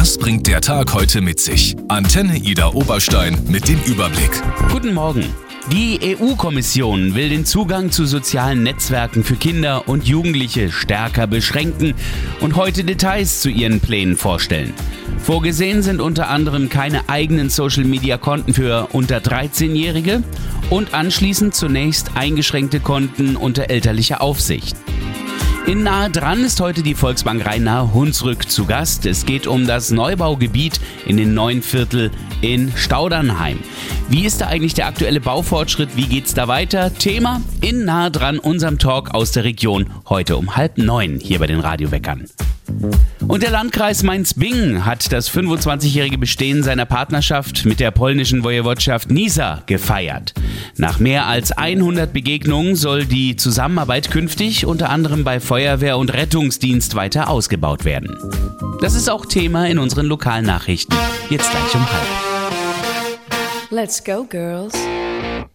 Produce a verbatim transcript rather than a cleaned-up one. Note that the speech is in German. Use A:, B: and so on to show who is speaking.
A: Was bringt der Tag heute mit sich? Antenne Ida Oberstein mit dem Überblick.
B: Guten Morgen. Die E U-Kommission will den Zugang zu sozialen Netzwerken für Kinder und Jugendliche stärker beschränken und heute Details zu ihren Plänen vorstellen. Vorgesehen sind unter anderem keine eigenen Social-Media-Konten für unter dreizehnjährige und anschließend zunächst eingeschränkte Konten unter elterlicher Aufsicht. In Nahe dran ist heute die Volksbank Rhein-Nahe-Hunsrück zu Gast. Es geht um das Neubaugebiet in den neuen Viertel in Staudernheim. Wie ist da eigentlich der aktuelle Baufortschritt? Wie geht's da weiter? Thema in Nahe dran, unserem Talk aus der Region, heute um halb neun hier bei den Radioweckern. Und der Landkreis Mainz-Bingen hat das fünfundzwanzigjährige Bestehen seiner Partnerschaft mit der polnischen Wojewodschaft Nysa gefeiert. Nach mehr als hundert Begegnungen soll die Zusammenarbeit künftig unter anderem bei Feuerwehr und Rettungsdienst weiter ausgebaut werden. Das ist auch Thema in unseren lokalen Nachrichten. Jetzt gleich um halb.
C: Let's go, girls.